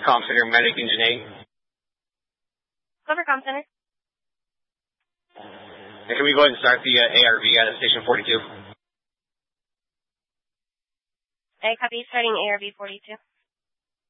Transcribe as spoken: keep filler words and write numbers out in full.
Comm Center, Medic Engine eight. Clover Comm Center. And can we go ahead and start the uh, A R V out of Station forty-two? I copy, starting A R V forty-two.